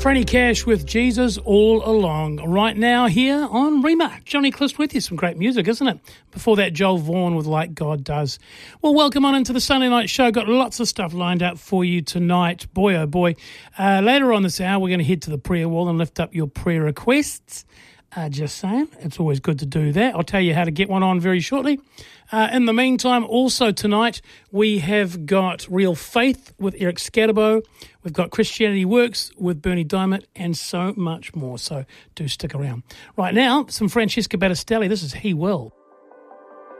Franny Cash with Jesus All Along. Right now here on Rima. Johnny Clift with you. Some great music, isn't it? Before that, Joel Vaughan with Like God Does. Well, welcome on into the Sunday night show. Got lots of stuff lined up for you tonight. Boy, oh boy. Later on this hour, we're going to head to the prayer wall and lift up your prayer requests. Just saying, it's always good to do that. I'll tell you how to get one on very shortly. In the meantime, also tonight, we have got Real Faith with Eric Scatterbo. We've got Christianity Works with Bernie Diamond and so much more. So do stick around. Right now, some Francesca Battistelli. This is He Will.